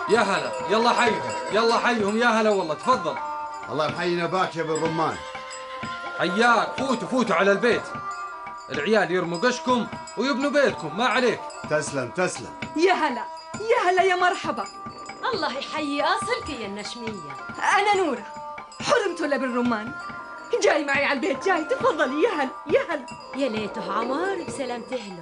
يا هلا، يلا حيهم يلا حيهم، يا هلا والله، تفضل. الله يحيينا باك يا ابن الرمان. حياك، فوتوا فوتوا على البيت، العيال يرموا قشكم ويبنوا بيتكم، ما عليك. تسلم تسلم. يا هلا يا هلا، يا مرحبا. الله يحيي أصلك يا النشمية. أنا نورة، حرمت ولا بالرمان، جاي معي على البيت، جاي، تفضلي. يا هلا يا هلا. يا ليته عمار بسلامته له.